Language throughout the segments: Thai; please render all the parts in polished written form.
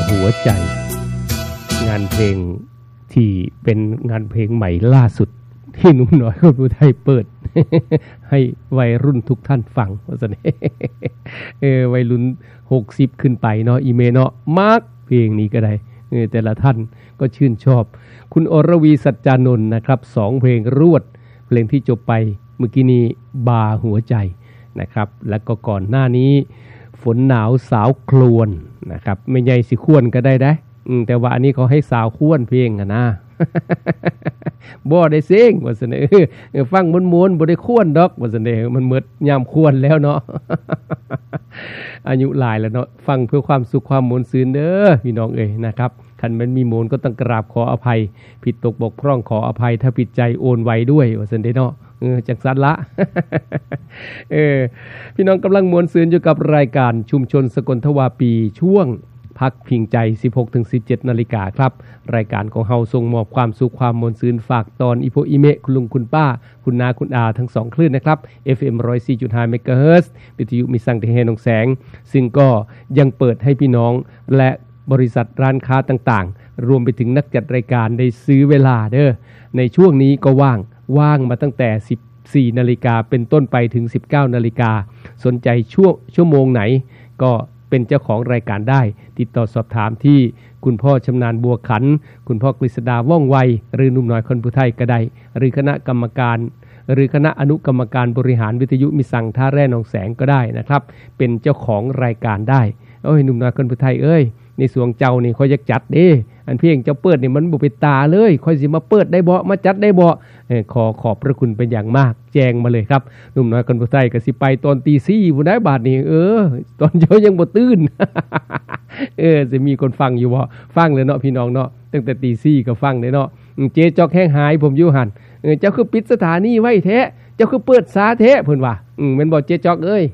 หัวใจงานเพลงที่เป็นงานเพลงใหม่ล่าสุดที่หนุ่มน้อยคนผู้ไทยเปิด ให้วัยรุ่นทุกท่านฟังว่าซั่น วัยรุ่น60ขึ้นไปเนาะอีเมเนาะมักเพลงนี้ก็ได้แต่ละท่านก็ชื่นชอบคุณอรวีสัจจานนท์นะครับ2เพลงรวดเพลงที่จบไปเมื่อกี้นี้บาหัวใจนะครับแล้วก็ก่อนหน้านี้ฝนหนาวสาวครวนนะครับไม่ใหญ่สิควรก็ได้แต่ว่าอันนี้เขาให้สาวควรเพลงนะ บ่ได้เซ็งว่าซั่นฟังม้วนๆบ่ได้ควรดอกว่าซั่นมันหมดยามควรแล้วเนาะ อายุหลายแล้วเนาะฟังเพื่อความสุขความมนต์ซื่นเด้อพี่น้องเอ้ยนะครับคันมันมีมนต์ก็ต้องกราบขออภัยผิดตกบกพร่องขออภัยถ้าผิดใจโอนไว้ด้วยว่าซั่นเนาะจังซั่นละ พี่น้องกำลังมวลซืนอยู่กับรายการชุมชนสกลทวาปีช่วงพักพิงใจ 16-17 นาฬิกาครับรายการของเฮาส่งมอบความสุขความมวลซืนฝากตอนอีโพอีเมะคุณลุงคุณป้าคุณนาคุณอาทั้ง2คลื่นนะครับ FM 104.5 MHz วิทยุมีสังเทเฮนองแสงซึ่งก็ยังเปิดให้พี่น้องและบริษัทร้านค้าต่างๆรวมไปถึงนักจัดรายการได้ซื้อเวลาเด้อในช่วงนี้ก็ว่างมาตั้งแต่14 นาฬิกาเป็นต้นไปถึง 19 นาฬิกาสนใจชั่วโมงไหนก็เป็นเจ้าของรายการได้ติดต่อสอบถามที่คุณพ่อชำนาญบัวขันคุณพ่อกฤษดาว่องไวหรือหนุ่มน้อยคนผู้ไทยก็ได้หรือคณะกรรมการหรือคณะอนุกรรมการบริหารวิทยุมิสังท่าแร่หนองแสงก็ได้นะครับเป็นเจ้าของรายการได้โอ้ยหนุ่มน้อยคนผู้ไทยเอ้ยในสวงเจ้านี่ค่อยอยากจัดเด้อันเพียงเจ้าเปิดนี่มันบ่เป็นตาเลยค่อยสิมาเปิดได้บ่มาจัดได้บ่ขอบพระคุณเป็นอย่างมากแจ้งมาเลยครับหนุ่มน้อยคนผู้ไทยก็สิไปตอนตี 4พุ่นได้บาดนี้ตอนเช้ายังบ่ตื่น สิมีคนฟังอยู่บ่ฟังเลยเนาะพี่น้องเนาะตั้งแต่ตี 4ก็ฟังเลยเนาะเจ๊จอกแห้งหายผมอยู่หั่นเจ้าคือปิดสถานีไว้แท้เจ้าคือเปิดสาแท้เพิ่นว่าแม่นบ่เจ๊จอกเอ้ย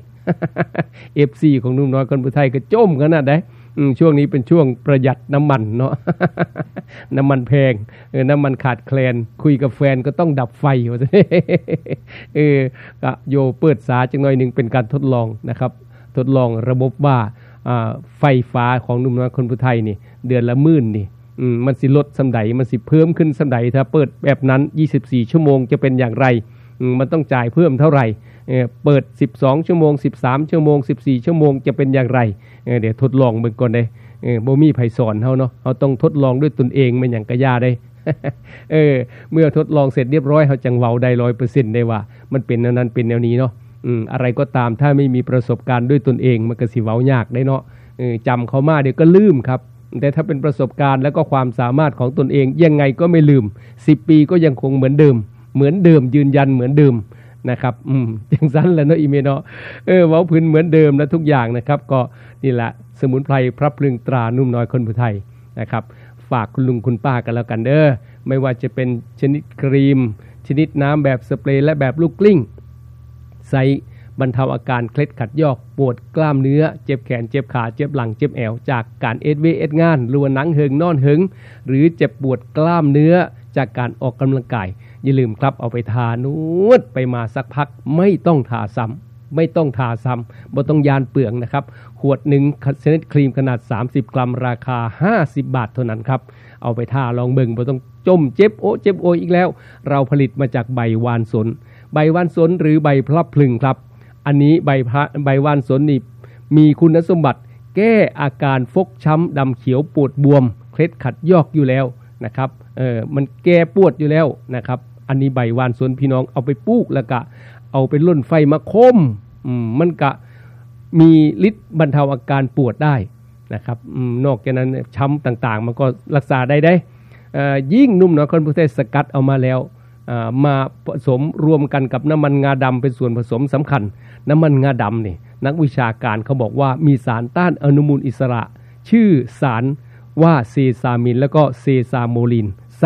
FC ของหนุ่มน้อยคนผู้ไทยก็จมขนาดใดช่วงนี้เป็นช่วงประหยัดน้ำมันเนาะ น้ำมันแพงน้ำมันขาดแคลนคุยกับแฟนก็ต้องดับไฟว่าซั่น ก็โยเปิดสาจังหน่อยนึงเป็นการทดลองนะครับทดลองระบบว่าไฟฟ้าของหนุ่มน้อยคนผู้ไทยนี่เดือนละหมื่นนี่มันสิลดส่ำใดมันสิเพิ่มขึ้นส่ำใดถ้าเปิดแบบนั้น24ชั่วโมงจะเป็นอย่างไรมันต้องจ่ายเพิ่มเท่าไหร่เปิด12ชั่วโมง13ชั่วโมง14ชั่วโมงจะเป็นอย่างไรเดี๋ยวทดลองเบิ่งก่อนเด้บ่มีไผสอนเฮาเนาะเฮาต้องทดลองด้วยตนเองแม่นหยังก็ย่าได้ เมื่อทดลองเสร็จเรียบร้อยเฮาจังเว้าได้ 100% ได้ว่ามันเป็นแนวนั้นเป็นแนวนี้เนาะอะไรก็ตามถ้าไม่มีประสบการณ์ด้วยตนเองมันก็สิเว้ายากได้เนาะจำเขามาเดี๋ยวก็ลืมครับแต่ถ้าเป็นประสบการณ์แล้วก็ความสามารถของตนเองยังไงก็ไม่ลืม10ปีก็ยังคงเหมือนเดิมยืนยันเหมือนเดิมนะครับจังซั่นแหละเนาะอีเมเนาะเว้าพื้นเหมือนเดิมนะทุกอย่างนะครับก็นี่แหละสมุนไพรพระพลึงตรานุ่มน้อยคนผู้ไทยนะครับฝากคุณลุงคุณป้ากันแล้วกันเด้อไม่ว่าจะเป็นชนิดครีมชนิดน้ำแบบสเปรย์และแบบลูกกลิ้งใส่บรรเทาอาการเคล็ดขัดยอกปวดกล้ามเนื้อเจ็บแขนเจ็บขาเจ็บหลังเจ็บแอวจากการเอสงานหรือว่าหนังเหิงนอนเหิงหรือเจ็บปวดกล้ามเนื้อจากการออกกำลังกายอย่าลืมครับเอาไปทานวดไปมาสักพักไม่ต้องทาซ้ำบ่ต้องยานเปลืองนะครับขวดหนึ่งชนิดครีมขนาด30กรัมราคา50บาทเท่านั้นครับเอาไปทาลองเบิ่งบ่ต้องจมเจ็บโอยอีกแล้วเราผลิตมาจากใบวานสนหรือใบพลับพลึงครับอันนี้ใบวานสนนี่มีคุณสมบัติแก้อาการฟกช้ำดำเขียวปวดบวมเคล็ดขัดยอกอยู่แล้วนะครับมันแก้ปวดอยู่แล้วนะครับอันนี้ใบวานสนพี่น้องเอาไปปลูกแล้วก็เอาไปล่นไฟมาคมมันก็มีฤทธิ์บรรเทาอาการปวดได้นะครับนอกจากนั้นช้ำต่างๆมันก็รักษาได้ยิ่งนุ่มน้อยคนผู้ไทยสกัดเอามาแล้วมาผสมรวมกันกับน้ำมันงาดำเป็นส่วนผสมสำคัญน้ำมันงาดำนี่นักวิชาการเขาบอกว่ามีสารต้านอนุมูลอิสระชื่อสารว่าเซซามินแล้วก็เซซาโมลิน